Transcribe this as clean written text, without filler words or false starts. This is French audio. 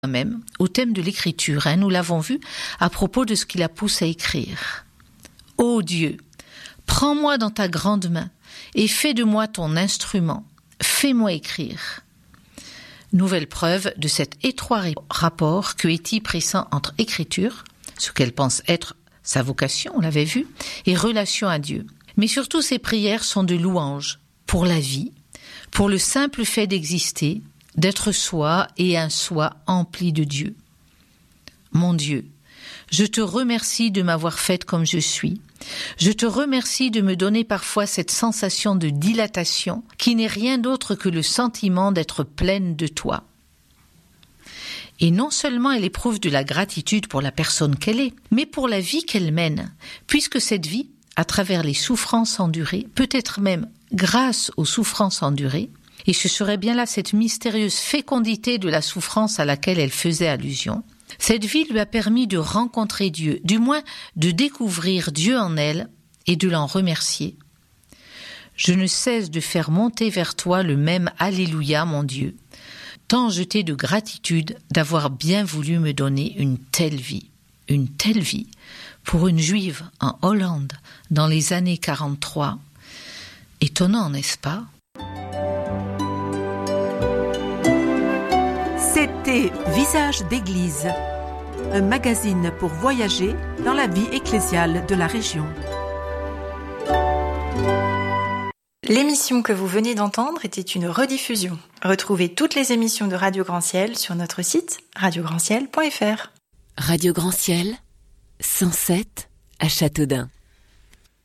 même au thème de l'écriture. Nous l'avons vu à propos de ce qui la pousse à écrire. Ô Dieu, prends-moi dans ta grande main et fais de moi ton instrument. Fais-moi écrire. Nouvelle preuve de cet étroit rapport que Héty pressent entre écriture, ce qu'elle pense être sa vocation, on l'avait vu, et relation à Dieu. Mais surtout, ses prières sont de louange pour la vie, pour le simple fait d'exister, d'être soi et un soi empli de Dieu. Mon Dieu, je te remercie de m'avoir faite comme je suis. Je te remercie de me donner parfois cette sensation de dilatation qui n'est rien d'autre que le sentiment d'être pleine de toi. Et non seulement elle éprouve de la gratitude pour la personne qu'elle est, mais pour la vie qu'elle mène, puisque cette vie, à travers les souffrances endurées, peut-être même grâce aux souffrances endurées, et ce serait bien là cette mystérieuse fécondité de la souffrance à laquelle elle faisait allusion, cette vie lui a permis de rencontrer Dieu, du moins de découvrir Dieu en elle et de l'en remercier. Je ne cesse de faire monter vers toi le même Alléluia, mon Dieu, tant je t'ai de gratitude d'avoir bien voulu me donner une telle vie pour une juive en Hollande dans les années 43. Étonnant, n'est-ce pas? C'était Visage d'église, un magazine pour voyager dans la vie ecclésiale de la région. L'émission que vous venez d'entendre était une rediffusion. Retrouvez toutes les émissions de Radio Grand Ciel sur notre site radiograndciel.fr. Radio Grand Ciel, 107 à Châteaudun.